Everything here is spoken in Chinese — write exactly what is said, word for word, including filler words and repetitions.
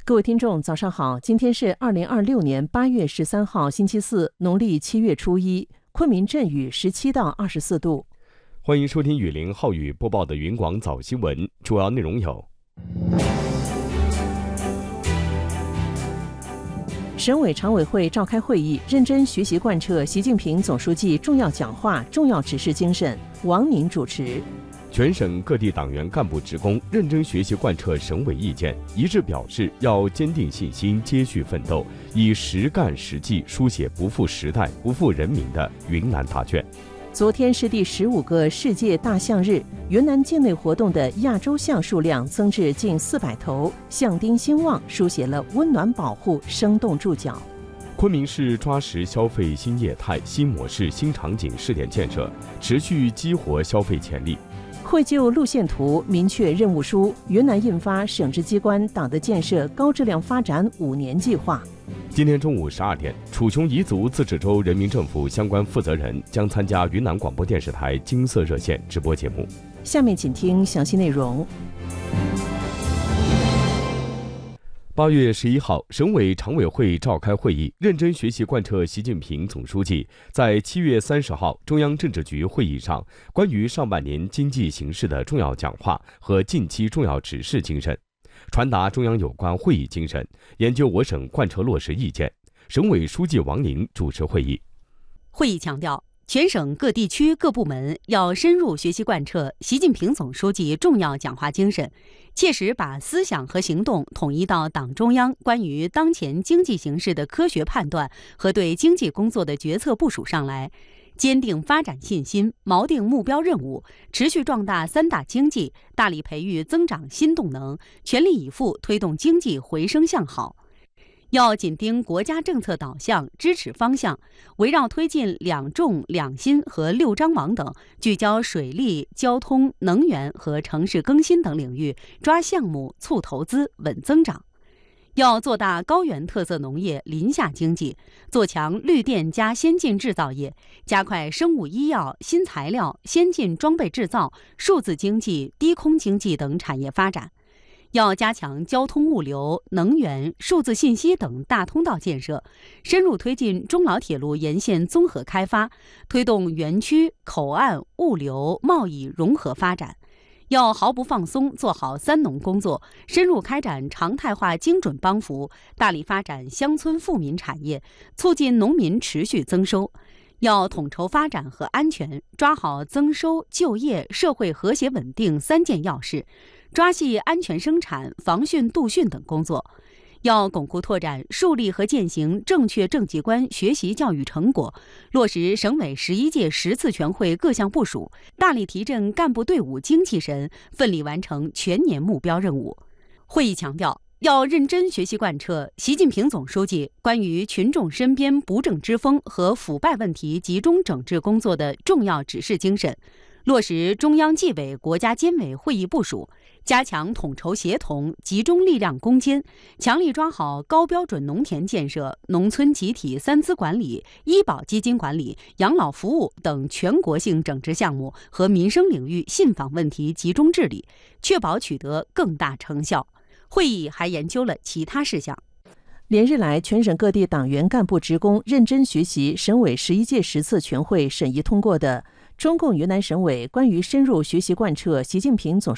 各位听众，早上好！今天是二零二六年八月十三号，星期四，农历七月初一。昆明阵雨十七到二十四度。 欢迎收听雨林浩宇播报的云广早新闻，主要内容有： 省委常委会召开会议，认真学习贯彻习近平总书记重要讲话、重要指示精神。王宁主持。 全省各地党员干部职工认真学习贯彻省委意见，一致表示要坚定信心，接续奋斗，以实干实际书写不负时代、不负人民的云南大卷。 昨天是第十五个世界大象日，云南境内活动的亚洲象数量增至近四百头，象丁兴旺书写了温暖保护生动注脚。 昆明市抓实消费新业态、新模式、新场景试点建设，持续激活消费潜力。 绘就路线图，明确任务书，云南印发省直机关党的建设高质量发展五年计划。 今天中午十二点，楚雄彝族自治州人民政府相关负责人将参加云南广播电视台金色热线直播节目。 下面请听详细内容。 八月十一号，省委常委会召开会议，认真学习贯彻习近平总书记在七月三十号中央政治局会议上关于上半年经济形势的重要讲话和近期重要指示精神，传达中央有关会议精神，研究我省贯彻落实意见。省委书记王宁主持会议。 会议强调，全省各地区各部门要深入学习贯彻习近平总书记重要讲话精神，切实把思想和行动统一到党中央关于当前经济形势的科学判断和对经济工作的决策部署上来，坚定发展信心，锚定目标任务，持续壮大三大经济，大力培育增长新动能，全力以赴推动经济回升向好。要紧盯国家政策导向、支持方向，围绕推进两重两新和六张网等，聚焦水利、交通、能源和城市更新等领域，抓项目、促投资、稳增长。要做大高原特色农业、林下经济，做强绿电加先进制造业，加快生物医药、新材料、先进装备制造、数字经济、低空经济等产业发展。要加强交通物流、能源、数字信息等大通道建设，深入推进中老铁路沿线综合开发，推动园区、口岸、物流、贸易融合发展。要毫不放松做好三农工作，深入开展常态化精准帮扶，大力发展乡村富民产业，促进农民持续增收。要统筹发展和安全，抓好增收、就业、社会和谐稳定三件要事，抓细安全生产、防汛杜汛等工作。要巩固拓展树立和践行正确政绩观学习教育成果，落实省委十一届十次全会各项部署，大力提振干部队伍精气神，奋力完成全年目标任务。会议强调，要认真学习贯彻习近平总书记关于群众身边不正之风和腐败问题集中整治工作的重要指示精神，落实中央纪委国家监委会议部署，加强统筹协同，集中力量攻坚，强力抓好高标准农田建设、农村集体三资管理、医保基金管理、养老服务等全国性整治项目和民生领域信访问题集中治理，确保取得更大成效。会议还研究了其他事项。 连日来，全省各地党员干部职工认真学习省委十一届十次全会审议通过的中共云南省委关于深入学习贯彻习近平总